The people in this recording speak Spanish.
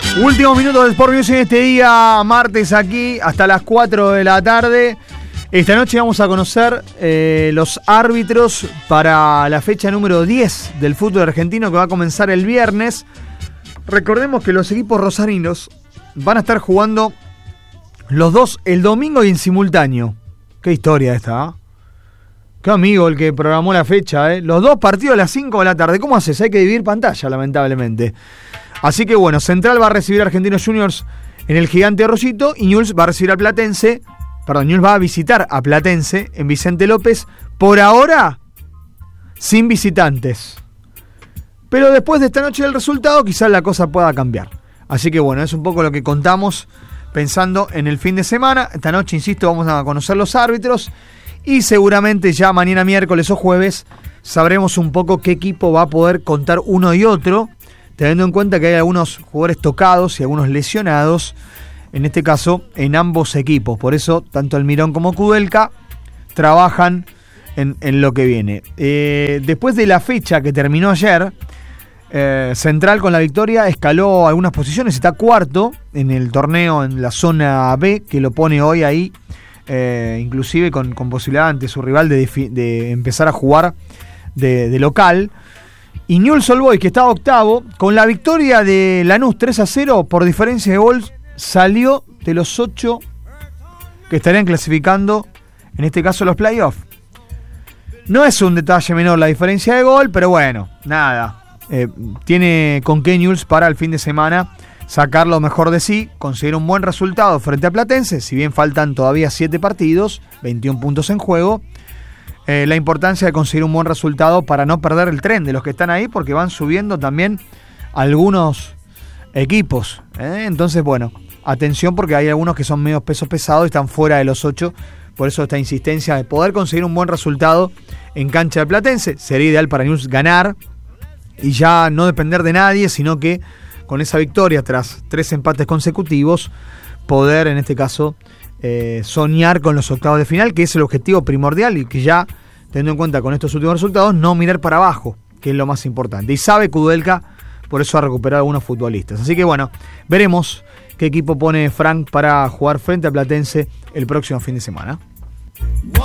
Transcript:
Últimos minutos de Sport News en este día, martes aquí, hasta las 4 de la tarde. Esta noche vamos a conocer los árbitros para la fecha número 10 del fútbol argentino que va a comenzar el viernes. Recordemos que los equipos rosarinos van a estar jugando los dos el domingo y en simultáneo. Qué historia esta, ¿eh? Qué amigo el que programó la fecha, ¿eh? Los dos partidos a las 5 de la tarde. ¿Cómo haces? Hay que dividir pantalla, lamentablemente. Así que bueno, Central va a recibir a Argentinos Juniors en el Gigante Arroyito y Newell's va a recibir al Platense. Newell's va a visitar a Platense en Vicente López. Por ahora, sin visitantes. Pero después de esta noche del resultado, quizás la cosa pueda cambiar. Así que bueno, es un poco lo que contamos pensando en el fin de semana. Esta noche, insisto, vamos a conocer los árbitros. Y seguramente ya mañana miércoles o jueves sabremos un poco qué equipo va a poder contar uno y otro, teniendo en cuenta que hay algunos jugadores tocados y algunos lesionados, en este caso en ambos equipos. Por eso tanto Almirón como Kudelka trabajan en lo que viene. Después de la fecha que terminó ayer, Central con la victoria escaló algunas posiciones, está cuarto en el torneo en la zona B, que lo pone hoy ahí, inclusive con posibilidad ante su rival de empezar a jugar de local. Y Newell's Old Boys, que estaba octavo, con la victoria de Lanús 3-0 por diferencia de goles, salió de los 8 que estarían clasificando, en este caso los playoffs. No es un detalle menor la diferencia de gol, pero bueno, nada. Tiene con qué Newell's para el fin de semana sacar lo mejor de sí, conseguir un buen resultado frente a Platense, si bien faltan todavía 7 partidos, 21 puntos en juego. La importancia de conseguir un buen resultado para no perder el tren de los que están ahí, porque van subiendo también algunos equipos. Entonces, bueno, atención porque hay algunos que son medio pesos pesados y están fuera de los 8. Por eso esta insistencia de poder conseguir un buen resultado en cancha de Platense. Sería ideal para Newell's ganar y ya no depender de nadie, sino que con esa victoria tras 3 empates consecutivos, poder en este caso soñar con los octavos de final, que es el objetivo primordial y que ya, teniendo en cuenta con estos últimos resultados, no mirar para abajo, que es lo más importante. Y sabe Kudelka, por eso ha recuperado algunos futbolistas. Así que bueno, veremos qué equipo pone Frank para jugar frente a Platense el próximo fin de semana.